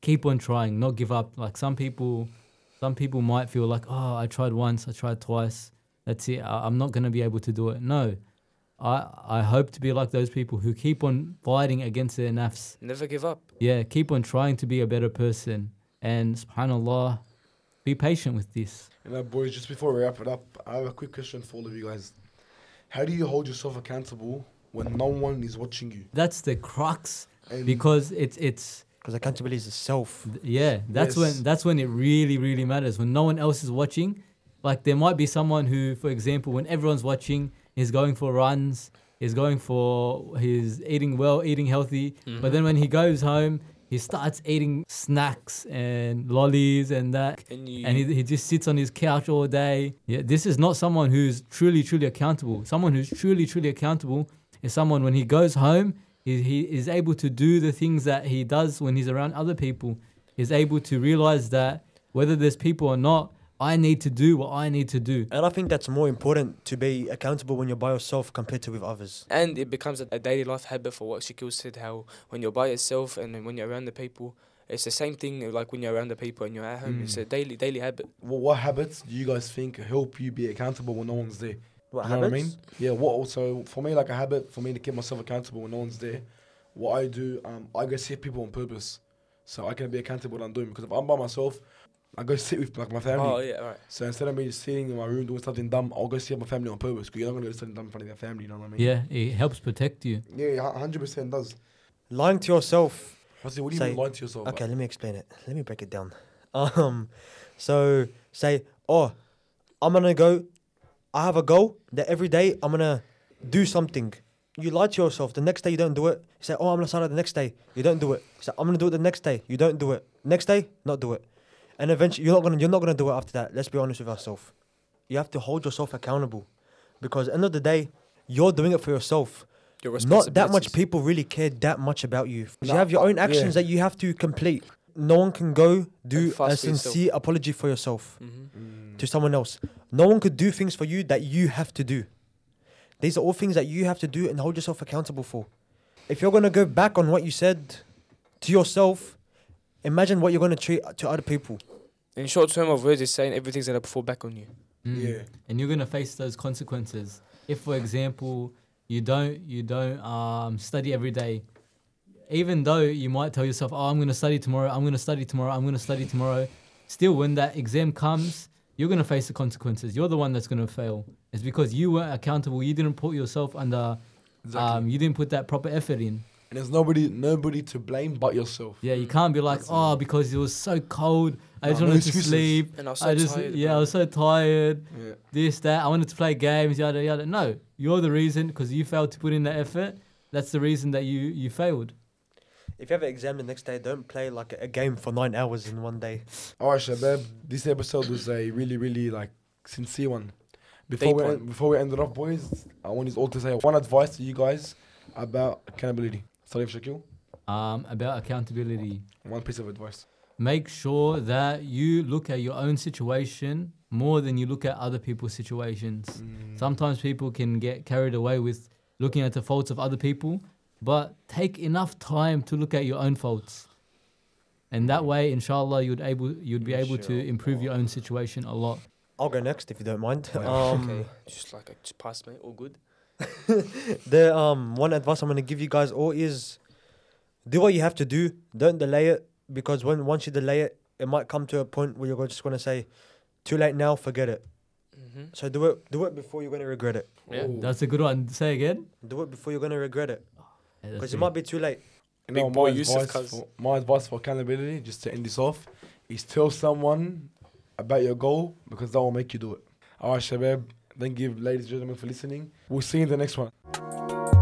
keep on trying, not give up. Like some people might feel like, oh, I tried once, I tried twice, that's it, I'm not going to be able to do it. No, I hope to be like those people who keep on fighting against their nafs. Never give up. Yeah, keep on trying to be a better person. And subhanAllah, be patient with this. Boys, just before we wrap it up, I have a quick question for all of you guys. How do you hold yourself accountable when no one is watching you? That's the crux, And because it's Because accountability is a self. yeah, that's Yes. when it really, really matters. When no one else is watching, like there might be someone who, for example, when everyone's watching, is going for runs, he's eating well, eating healthy. But then when he goes home, he starts eating snacks and lollies and that. And He just sits on his couch all day. Yeah, this is not someone who's truly, truly accountable. Someone who's truly, truly accountable is someone when he goes home, he is able to do the things that he does when he's around other people. He's able to realize that whether there's people or not, I need to do what I need to do. And I think that's more important to be accountable when you're by yourself compared to with others. And it becomes a daily life habit for what Shaquille said, how when you're by yourself and then when you're around the people, it's the same thing like when you're around the people and you're at home. It's a daily habit. Well, what habits do you guys think help you be accountable when no one's there? What You know what I mean? habits? Yeah, so for me, like a habit for me to keep myself accountable when no one's there, what I do, I go see people on purpose. So I can be accountable what I'm doing. Because if I'm by myself, I go sit with like my family. Oh, yeah, right. So instead of me just sitting in my room doing something dumb, I'll go see my family on purpose. Because you're not going to do something dumb in front of your family, you know what I mean? Yeah, it helps protect you. Yeah, 100% does. Lying to yourself. Hossie, what do you Say- mean lying to yourself? Okay, let me explain it. Let me break it down. So say, oh, I'm gonna go. I have a goal that every day I'm gonna do something. You lie to yourself. The next day you don't do it. You say, oh, I'm gonna start it the next day. You don't do it. You say, I'm gonna do it the next day. You don't do it. Next day, not do it. And eventually, you're not gonna do it after that. Let's be honest with ourselves. You have to hold yourself accountable, because at the end of the day, you're doing it for yourself. Your Not that much responsibilities. people really care that much about you. You Nah, have your own yeah. actions that you have to complete. No one can go do And a fast for yourself. sincere apology for yourself Mhm. to someone else. No one could do things for you that you have to do. These are all things that you have to do and hold yourself accountable for. If you're going to go back on what you said to yourself, imagine what you're going to treat to other people. In short term of words, it's saying everything's going to fall back on you. Yeah. And you're gonna face those consequences. If, for example, you don't study every day, even though you might tell yourself, oh, I'm gonna study tomorrow, I'm gonna study tomorrow, I'm gonna study tomorrow. Still, when that exam comes, you're gonna face the consequences. You're the one that's gonna fail. It's because you weren't accountable. You didn't put yourself under. Exactly. You didn't put that proper effort in. And there's nobody to blame but yourself. Yeah, you can't be like, That's oh, because it was so cold, I just No wanted to excuses. sleep. And I was so tired. I bro. was so tired. Yeah. This, that, I wanted to play games, yada, yada. No, you're the reason because you failed to put in the effort. That's the reason that you failed. If you have an exam the next day, don't play like a game for 9 hours in one day. Alright, Shabab, this episode was a really, really like sincere one. Before Deep we one. before we end it off, boys, I want you all to say one advice to you guys about accountability. Starting with Shaquille, About accountability. one piece of advice. Make sure that you look at your own situation more than you look at other people's situations. Sometimes people can get carried away with looking at the faults of other people, but take enough time to look at your own faults. And that way, inshallah, you'd be able to improve your own situation a lot. I'll go next if you don't mind. Okay, just pass, mate. All good. The one advice I'm gonna give you guys all is do what you have to do. Don't delay it, because once you delay it, it might come to a point where you're just gonna say, "Too late now, forget it." Mm-hmm. So do it before you're gonna regret it. Yeah. That's a good one. Say again. Do it before you're gonna regret it, Yeah, that's because it good. might be too late. You Big know, boy Yusuf, cuz. my advice for accountability, just to end this off, is tell someone about your goal because that will make you do it. Alright, Shabab, thank you, ladies and gentlemen, for listening. We'll see you in the next one.